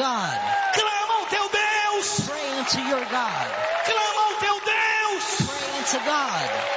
God. Clama ao teu Deus. Pray unto your God. Clama ao teu Deus. Pray unto God.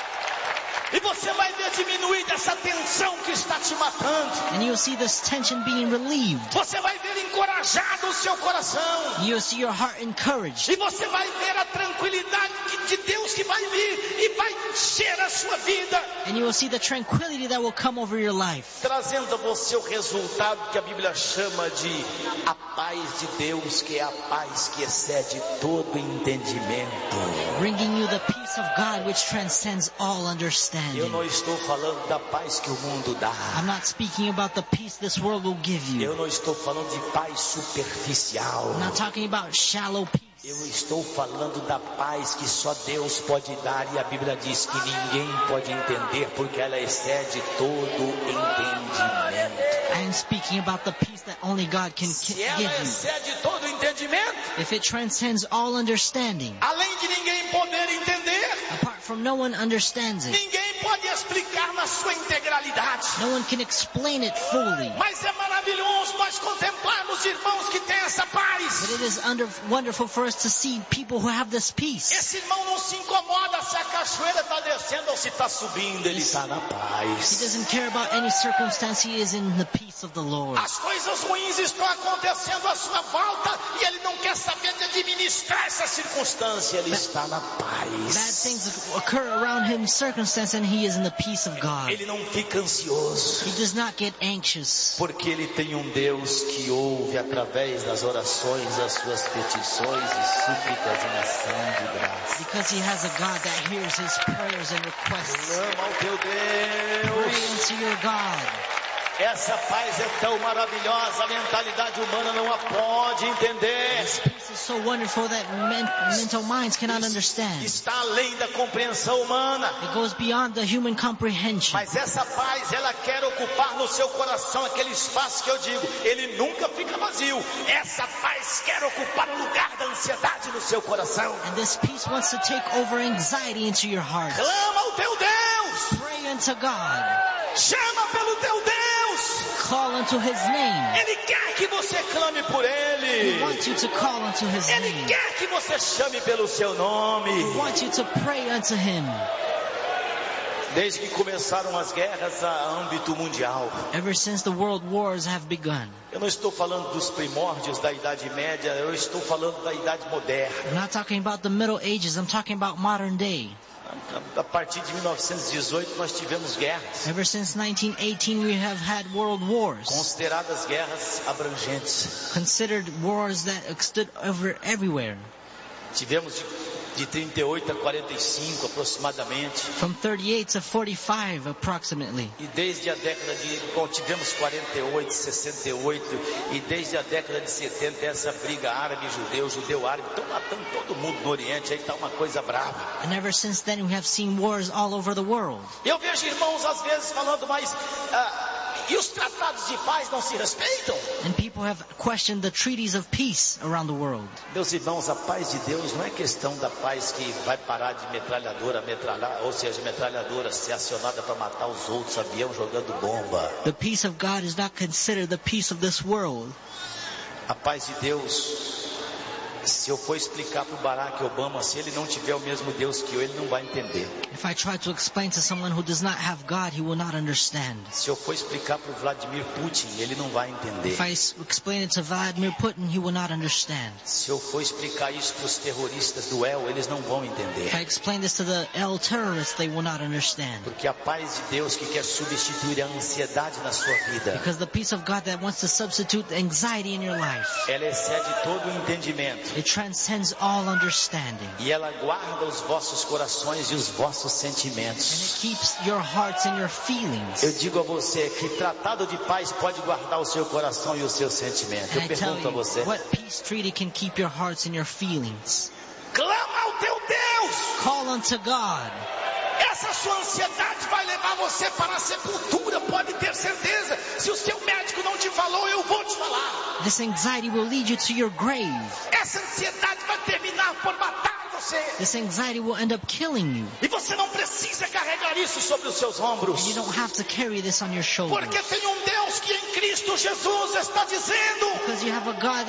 E você vai ver diminuir dessa tensão que está te matando. And you'll see this tension being relieved. Você vai ver encorajado o seu coração. You'll see your heart encouraged. E você vai ver a tranquilidade de Deus que vai vir e vai encher a sua vida. And you will see the tranquility that will come over your life. Trazendo a você o resultado que a Bíblia chama de a paz de Deus, que é a paz que excede todo entendimento. Bringing you the peace of God which transcends all understanding. Eu não estou falando da paz que o mundo dá. I'm not speaking about the peace this world will give you. Eu não estou falando de paz superficial. I'm not talking about shallow peace. Eu estou falando da paz que só Deus pode dar, e a Bíblia diz que ninguém pode entender porque ela excede todo entendimento. I am speaking about the peace that only God can Se ela give you. excede todo entendimento, If it transcends all understanding, além de ninguém poder entender, apart from no one understands it, ninguém pode explicar na sua integralidade. no one can explain it fully. Mas é maravilhoso nós contemplarmos irmãos que têm essa paz. But it is wonderful for us to see people who have this peace. Esse irmão não se incomoda se a cachoeira está descendo ou se está subindo, ele está na He paz. doesn't care about any circumstance. He is in the peace of the Lord. As coisas ruins estão acontecendo à sua volta e ele não quer saber de administrar essa circunstância, ele está na Bad paz. things occur around him, circumstance, and he is in the peace of God. Ele não fica ansioso, He does not get anxious porque ele tem um Deus que ouve através das orações as suas petições e súplicas em ação de graça. because he has a God that hears his prayers and requests. Clama ao teu Pray Deus. unto your God. Essa paz é tão maravilhosa, a mentalidade humana não a pode entender. This peace is so wonderful that mental minds cannot understand. Está além da compreensão humana. It goes beyond the human comprehension. Mas essa paz, ela quer ocupar no seu coração aquele espaço que eu digo, ele nunca fica vazio. Essa paz quer ocupar o lugar da ansiedade no seu coração. And this peace wants to take over anxiety into your heart. Clama ao teu Deus. Pray unto God. Chama pelo teu Deus. Call unto his name. Ele quer que você clame por He ele. wants you to call unto his Ele name. quer que você chame pelo seu nome. He wants you to pray unto him. Desde que começaram as guerras a âmbito mundial. Ever since the world wars have begun. Eu não estou falando dos primórdios da Idade Média, eu estou falando da Idade Moderna. I'm not talking about the Middle Ages, I'm talking about modern day. A partir de 1918 nós tivemos guerras, Ever since 1918 we have had world wars. consideradas guerras abrangentes. Considered wars that stood over everywhere. Tivemos de 38 a 45 aproximadamente. From 38 to 45 approximately. E desde a década de... Bom, tivemos 48, 68. E desde a década de 70 essa briga árabe-judeu, judeu-árabe. Estão matando todo mundo no Oriente. Aí está uma coisa brava. And ever since then we have seen wars all over the world. Eu vejo irmãos às vezes falando, mas... e os tratados de paz não se respeitam? And people have questioned the treaties of peace around the world. Meus irmãos, a paz de Deus não é questão da paz que vai parar de metralhadora, ou seja, metralhadora ser acionada para matar os outros, avião jogando bomba. The peace of God is not considered the peace of this world. A paz de Deus, se eu for explicar para o Barack Obama, se ele não tiver o mesmo Deus que eu, ele não vai entender. If I try to explain to someone who does not have God, he will not understand. Se eu for explicar para o Vladimir Putin, ele não vai entender. If I explain it to Vladimir Putin, he will not understand. Se eu for explicar isso para os terroristas do El, eles não vão entender. If I explain this to the L terrorists, they will not understand. Porque a paz de Deus que quer substituir a ansiedade na sua vida, Because the peace of God that wants to substitute anxiety in your life, ela excede todo o entendimento. it transcends all understanding. E ela guarda os vossos corações e os vossos And sentimentos. it keeps your hearts and your feelings. Eu digo a você que tratado de paz pode guardar o seu coração e o seu sentimento. Eu And I tell pergunto a you, você. what peace treaty can keep your hearts and your feelings? Clama ao teu Deus! Call unto God. Essa sua ansiedade vai levar você para a sepultura, pode ter certeza. Se o seu médico não te falou, eu vou te falar. This anxiety will lead you to your grave. Essa ansiedade vai terminar por matar você. This anxiety will end up killing you. E você não precisa carregar isso sobre os seus ombros. And you don't have to carry this on your shoulders. Porque tem um Deus que em Cristo Jesus está dizendo: Because you have a God